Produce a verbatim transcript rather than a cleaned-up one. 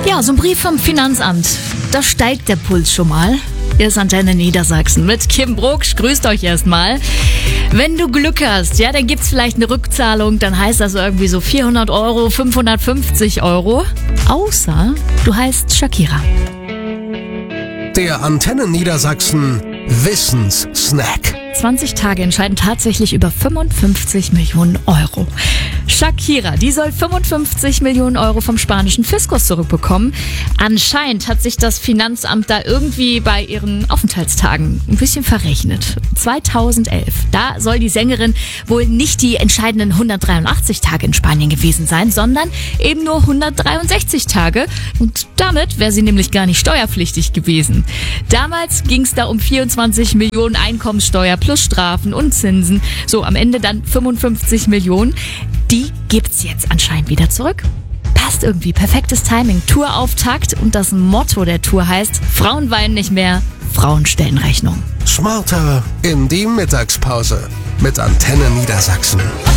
Ja, so ein Brief vom Finanzamt. Da steigt der Puls schon mal. Hier ist Antenne Niedersachsen mit Kim Brucksch. Grüßt euch erstmal. Wenn du Glück hast, ja, dann gibt's vielleicht eine Rückzahlung. Dann heißt das irgendwie so vierhundert Euro, fünfhundertfünfzig Euro. Außer du heißt Shakira. Der Antenne Niedersachsen Wissenssnack. zwanzig Tage entscheiden tatsächlich über fünfundfünfzig Millionen Euro. Shakira, die soll fünfundfünfzig Millionen Euro vom spanischen Fiskus zurückbekommen. Anscheinend hat sich das Finanzamt da irgendwie bei ihren Aufenthaltstagen ein bisschen verrechnet. zweitausendelf, da soll die Sängerin wohl nicht die entscheidenden hundertdreiundachtzig Tage in Spanien gewesen sein, sondern eben nur hundertdreiundsechzig Tage. Und damit wäre sie nämlich gar nicht steuerpflichtig gewesen. Damals ging es da um vierundzwanzig Millionen Einkommenssteuer plus Strafen und Zinsen. So, am Ende dann fünfundfünfzig Millionen. Die gibt's jetzt anscheinend wieder zurück. Passt irgendwie, perfektes Timing. Tourauftakt und das Motto der Tour heißt: Frauen weinen nicht mehr, Frauen stellen Rechnung. Smarter in die Mittagspause mit Antenne Niedersachsen.